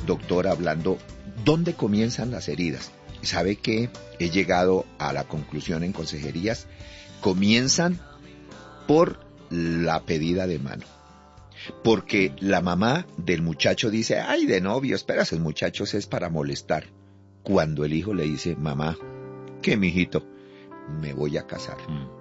doctor, hablando dónde comienzan las heridas. ¿Sabe qué? He llegado a la conclusión en consejerías, comienzan por la pedida de mano. Porque la mamá del muchacho dice, ay, de novio, espera, esos muchachos es para molestar. Cuando el hijo le dice, mamá, ¿qué, mijito? Me voy a casar.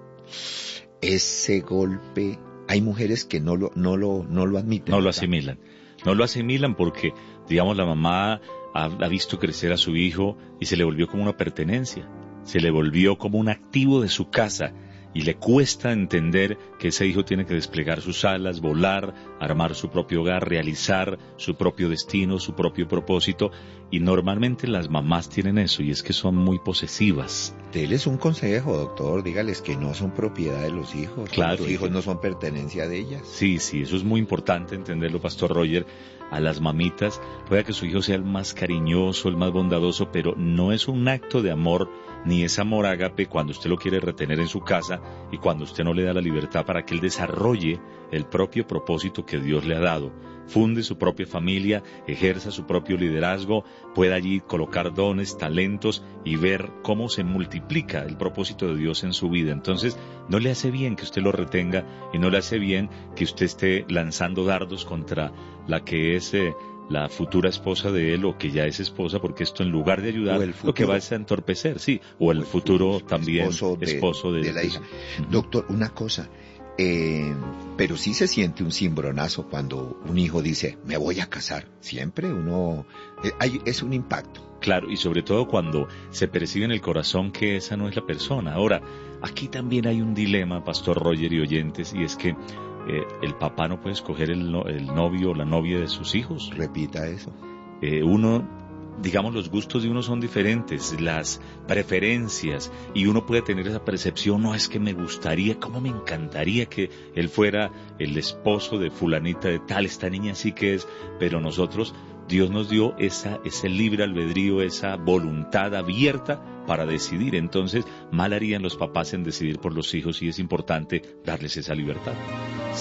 Ese golpe, hay mujeres que no lo admiten. No lo asimilan. No lo asimilan porque, digamos, la mamá ha visto crecer a su hijo y se le volvió como una pertenencia. Se le volvió como un activo de su casa. Y le cuesta entender que ese hijo tiene que desplegar sus alas, volar, armar su propio hogar, realizar su propio destino, su propio propósito. Y normalmente las mamás tienen eso, y es que son muy posesivas. Déles un consejo, doctor, dígales que no son propiedad de los hijos. Claro, los hijos no son pertenencia de ellas. Sí, eso es muy importante entenderlo, Pastor Roger. A las mamitas, puede que su hijo sea el más cariñoso, el más bondadoso, pero no es un acto de amor, ni es amor ágape cuando usted lo quiere retener en su casa y cuando usted no le da la libertad para que él desarrolle el propio propósito que Dios le ha dado. Funde su propia familia, ejerza su propio liderazgo, pueda allí colocar dones, talentos y ver cómo se multiplica el propósito de Dios en su vida. Entonces, no le hace bien que usted lo retenga y no le hace bien que usted esté lanzando dardos contra la que es la futura esposa de él o que ya es esposa, porque esto en lugar de ayudar lo que va es a entorpecer, sí, o el futuro también esposo de la hija. Doctor, una cosa, pero sí se siente un cimbronazo cuando un hijo dice, me voy a casar. Siempre es un impacto. Claro, y sobre todo cuando se percibe en el corazón que esa no es la persona. Ahora, aquí también hay un dilema, Pastor Roger y oyentes, y es que el papá no puede escoger el novio o la novia de sus hijos. Repita eso. Digamos, los gustos de uno son diferentes, las preferencias, y uno puede tener esa percepción, no, es que me gustaría, cómo me encantaría que él fuera el esposo de fulanita de tal, esta niña sí que es, pero nosotros, Dios nos dio ese libre albedrío, esa voluntad abierta para decidir. Entonces, mal harían los papás en decidir por los hijos y es importante darles esa libertad.